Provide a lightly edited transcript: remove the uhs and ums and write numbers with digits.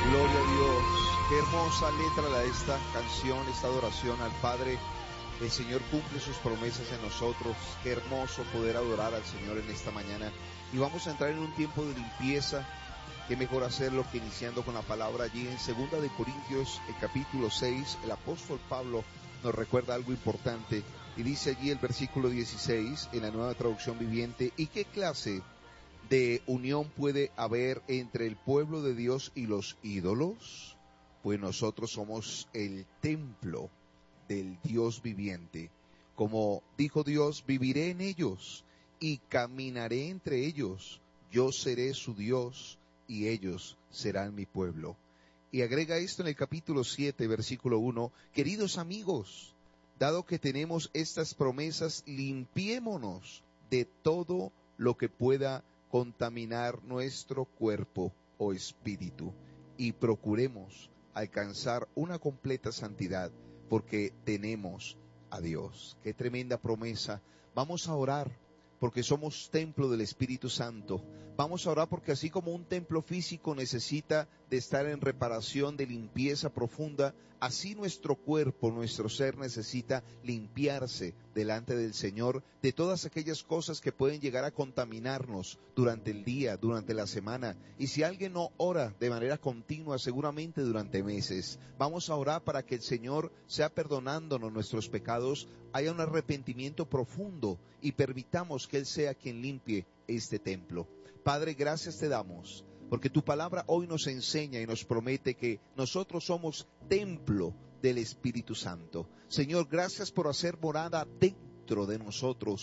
Gloria a Dios. Qué hermosa letra la de esta canción, esta adoración al Padre. El Señor cumple sus promesas en nosotros. Qué hermoso poder adorar al Señor en esta mañana. Y vamos a entrar en un tiempo de limpieza. Qué mejor hacerlo que iniciando con la palabra allí en 2 de Corintios, el capítulo 6. El apóstol Pablo nos recuerda algo importante. Y dice allí el versículo 16 en la Nueva Traducción Viviente: ¿y qué clase de unión puede haber entre el pueblo de Dios y los ídolos? Pues nosotros somos el templo del Dios viviente. Como dijo Dios, viviré en ellos y caminaré entre ellos. Yo seré su Dios y ellos serán mi pueblo. Y agrega esto en el capítulo 7, versículo 1: queridos amigos, dado que tenemos estas promesas, limpiémonos de todo lo que pueda contaminar nuestro cuerpo o espíritu y procuremos alcanzar una completa santidad porque tenemos a Dios. Qué tremenda promesa. Vamos a orar porque somos templo del Espíritu Santo. Vamos a orar porque así como un templo físico necesita de estar en reparación, de limpieza profunda, así nuestro cuerpo, nuestro ser necesita limpiarse delante del Señor de todas aquellas cosas que pueden llegar a contaminarnos durante el día, durante la semana. Y si alguien no ora de manera continua, seguramente durante meses, vamos a orar para que el Señor sea perdonándonos nuestros pecados, haya un arrepentimiento profundo y permitamos que Él sea quien limpie este templo. Padre, gracias te damos, porque tu palabra hoy nos enseña y nos promete que nosotros somos templo del Espíritu Santo. Señor, gracias por hacer morada dentro de nosotros.